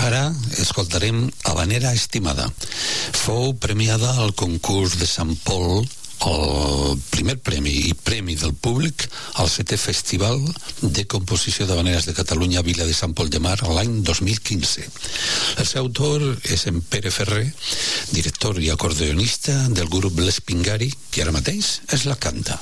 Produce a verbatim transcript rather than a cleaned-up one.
Ara escoltarem Habanera Estimada. Fou premiada al concurs de Sant Pol, el primer premi i premi del públic al setè Festival de Composició d'Habaneres de Catalunya a Vila de Sant Pol de Mar l'any dos mil quinze. El seu autor és en Pere Ferrer, director i acordeonista del grup L'Espingari, que ara mateix es la canta.